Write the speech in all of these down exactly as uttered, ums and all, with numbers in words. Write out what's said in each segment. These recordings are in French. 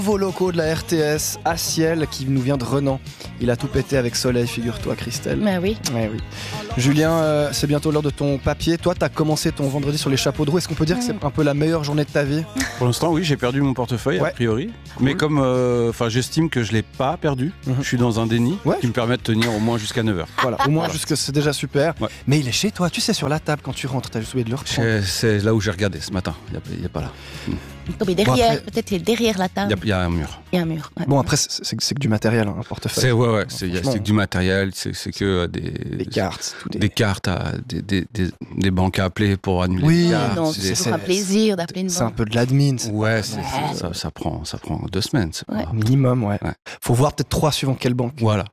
Nouveau locaux de la R T S à Ciel qui nous vient de Renan. Il a tout pété avec Soleil, figure-toi, Christelle. Bah oui. Ouais, oui. Julien, euh, c'est bientôt l'heure de ton papier. Toi, t'as commencé ton vendredi sur les chapeaux de roue. Est-ce qu'on peut dire que c'est un peu la meilleure journée de ta vie ? Pour l'instant, oui, j'ai perdu mon portefeuille, Ouais. a priori. Cool. Mais comme euh, j'estime que je ne l'ai pas perdu, Mhm. je suis dans un déni Ouais. qui me permet de tenir au moins jusqu'à neuf heures. Voilà, au moins jusque c'est déjà super. Ouais. Mais il est chez toi, tu sais, sur la table quand tu rentres, t'as juste oublié de le reprendre. C'est- C'est là où j'ai regardé ce matin. Il n'y a pas là. Non, mais derrière, Bon, après- peut-être qu'il est derrière la Il y table. a- il y, a un mur. Il y a un mur. Ouais. Bon, après, c'est, c'est- c'est que du matériel, hein, un portefeuille. C'est ouais, ouais, c'est il y a- franchement. c'est que du matériel, c'est c'est que euh, des, Des cartes, tout des... des cartes, à, des, des, des, des banques à appeler pour annuler Oui, les Oui, cartes. non, c'est c'est des- toujours un plaisir d'appeler une C'est un banque. peu de l'admin. c'est Ouais, c'est- Ouais. c'est- ça, ça, prend, ça prend deux semaines. c'est pas- Ouais. un minimum, ouais. Ouais. Faut voir peut-être trois suivant quelle banque. Voilà.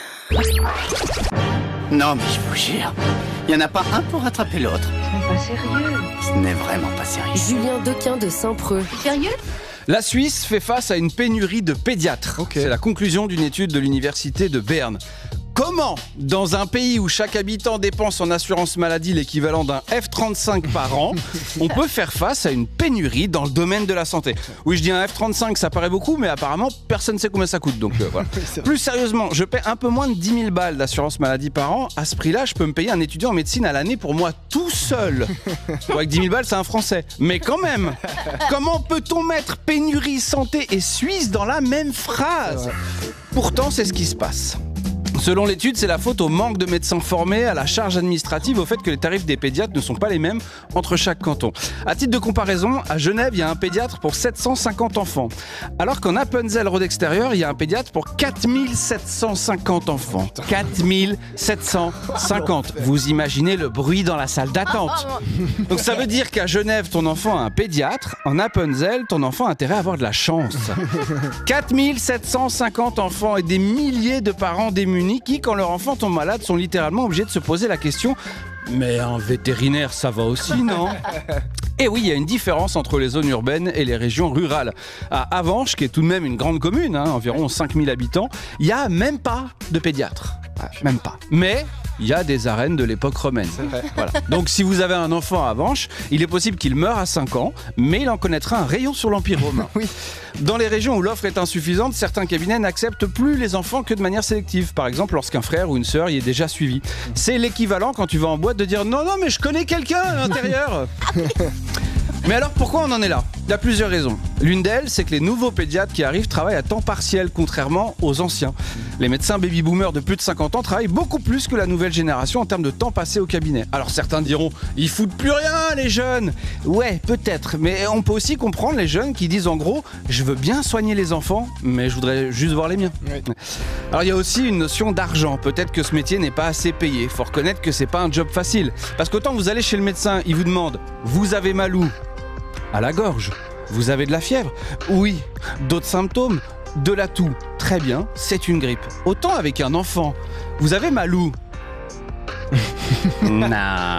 Non, mais je vous jure, il n'y en a pas un pour rattraper l'autre. C'est pas sérieux. Ce n'est vraiment pas sérieux. Julien Dequin de Saint-Preux. Sérieux ? La Suisse fait face à une pénurie de pédiatres. Ok. C'est la conclusion d'une étude de l'université de Berne. Comment, dans un pays où chaque habitant dépense en assurance maladie l'équivalent d'un F trente-cinq par an, on peut faire face à une pénurie dans le domaine de la santé ? Oui, je dis un F trente-cinq, ça paraît beaucoup, mais apparemment, personne ne sait combien ça coûte. Donc, euh, voilà. C'est vrai. Plus sérieusement, je paie un peu moins de dix mille balles d'assurance maladie par an. À ce prix-là, je peux me payer un étudiant en médecine à l'année pour moi tout seul. Bon, avec dix mille balles, c'est un Français. Mais quand même, comment peut-on mettre pénurie, santé et Suisse dans la même phrase ? Pourtant, c'est ce qui se passe. Selon l'étude, c'est la faute au manque de médecins formés, à la charge administrative, au fait que les tarifs des pédiatres ne sont pas les mêmes entre chaque canton. À titre de comparaison, à Genève, il y a un pédiatre pour sept cent cinquante enfants. Alors qu'en Appenzell Road Extérieur, il y a un pédiatre pour quatre mille sept cent cinquante enfants. quatre mille sept cent cinquante. Vous imaginez le bruit dans la salle d'attente. Donc ça veut dire qu'à Genève, ton enfant a un pédiatre. En Appenzell, ton enfant a intérêt à avoir de la chance. quatre mille sept cent cinquante enfants et des milliers de parents démunis qui, quand leur enfant tombe malade, sont littéralement obligés de se poser la question « Mais un vétérinaire, ça va aussi, non ?» Et oui, il y a une différence entre les zones urbaines et les régions rurales. À Avenches, qui est tout de même une grande commune, hein, environ cinq mille habitants, il n'y a même pas de pédiatre. Ah, même pas. Mais il y a des arènes de l'époque romaine. Voilà. Donc si vous avez un enfant à Avenches, il est possible qu'il meure à cinq ans, mais il en connaîtra un rayon sur l'Empire romain. Oui. Dans les régions où l'offre est insuffisante, certains cabinets n'acceptent plus les enfants que de manière sélective. Par exemple, lorsqu'un frère ou une sœur y est déjà suivi. C'est l'équivalent quand tu vas en boîte de dire « Non, non, mais je connais quelqu'un à l'intérieur !» Mais alors pourquoi on en est là ? Il y a plusieurs raisons. L'une d'elles, c'est que les nouveaux pédiatres qui arrivent travaillent à temps partiel, contrairement aux anciens. Les médecins baby-boomers de plus de cinquante ans travaillent beaucoup plus que la nouvelle génération en termes de temps passé au cabinet. Alors certains diront, ils foutent plus rien les jeunes. Ouais, peut-être, mais on peut aussi comprendre les jeunes qui disent en gros, je veux bien soigner les enfants, mais je voudrais juste voir les miens. Oui. Alors il y a aussi une notion d'argent. Peut-être que ce métier n'est pas assez payé. Faut reconnaître que c'est pas un job facile. Parce qu'autant vous allez chez le médecin, il vous demande, vous avez mal où ? À la gorge. Vous avez de la fièvre ? Oui. D'autres symptômes ? De la toux. Très bien, c'est une grippe. Autant avec un enfant. Vous avez mal où ? Non.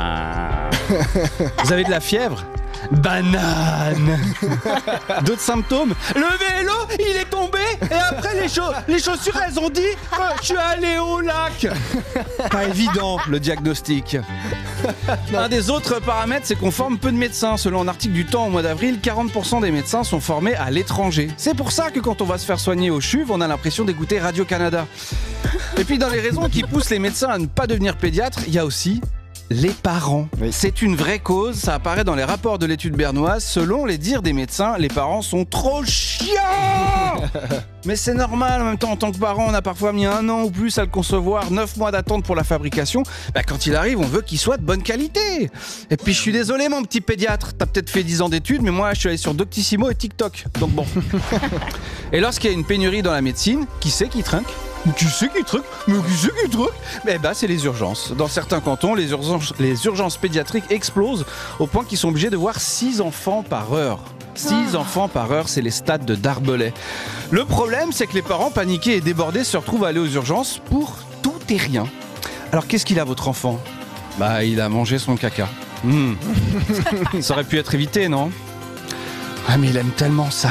Vous avez de la fièvre ? Banane. D'autres symptômes ? Le vélo, il est tombé et après les, cha- les chaussures, elles ont dit euh, je suis allé au lac. Pas évident le diagnostic. Un des autres paramètres, c'est qu'on forme peu de médecins. Selon un article du Temps au mois d'avril, quarante pour cent des médecins sont formés à l'étranger. C'est pour ça que quand on va se faire soigner au C H U V, on a l'impression d'écouter Radio-Canada. Et puis dans les raisons qui poussent les médecins à ne pas devenir pédiatres, il y a aussi les parents. Oui. C'est une vraie cause, ça apparaît dans les rapports de l'étude bernoise. Selon les dires des médecins, les parents sont trop chiants. Mais c'est normal, en même temps, en tant que parent, on a parfois mis un an ou plus à le concevoir, neuf mois d'attente pour la fabrication. Bah, quand il arrive, on veut qu'il soit de bonne qualité. Et puis je suis désolé, mon petit pédiatre, t'as peut-être fait dix ans d'études, mais moi je suis allé sur Doctissimo et TikTok. Donc bon. Et lorsqu'il y a une pénurie dans la médecine, qui c'est qui trinque ? Qui c'est qui truc ? Mais qui c'est qui truc ? Mais bah c'est les urgences. Dans certains cantons, les urgences, les urgences pédiatriques explosent au point qu'ils sont obligés de voir six enfants par heure. six enfants par heure, c'est les stades de Darbelay. Le problème, c'est que les parents paniqués et débordés se retrouvent à aller aux urgences pour tout et rien. Alors qu'est-ce qu'il a votre enfant ? Bah il a mangé son caca. Mmh. Ça aurait pu être évité, non ? Ah mais il aime tellement ça.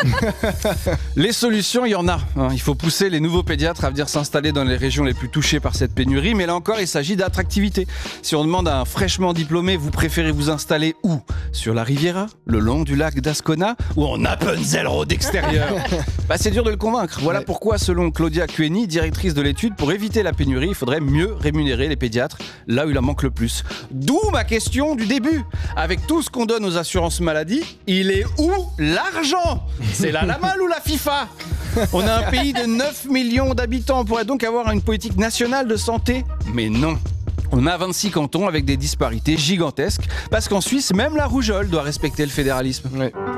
Les solutions, il y en a. hein. Il faut pousser les nouveaux pédiatres à venir s'installer dans les régions les plus touchées par cette pénurie. Mais là encore, il s'agit d'attractivité. Si on demande à un fraîchement diplômé, vous préférez vous installer où ? Sur la Riviera ? Le long du lac d'Ascona ? Ou en Appenzell Road extérieur ? bah, C'est dur de le convaincre. Voilà Ouais. pourquoi, selon Claudia Cueni, directrice de l'étude, pour éviter la pénurie, il faudrait mieux rémunérer les pédiatres là où il en manque le plus. D'où ma question du début. Avec tout ce qu'on donne aux assurances maladie, il est où l'argent ? C'est la Lamal ou la FIFA ? On a un pays de neuf millions d'habitants, on pourrait donc avoir une politique nationale de santé ? Mais non. On a vingt-six cantons avec des disparités gigantesques, parce qu'en Suisse, même la rougeole doit respecter le fédéralisme. Ouais.